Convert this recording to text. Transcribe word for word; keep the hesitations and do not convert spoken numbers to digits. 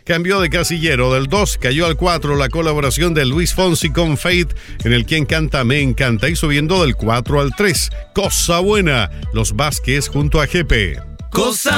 cambió de casillero. Del dos cayó al cuatro la colaboración de Luis Fonsi con Faith en el Quien Canta Me Encanta. Y subiendo del cuatro al tres, Cosa Buena, Los Vázquez junto a G P. Cosa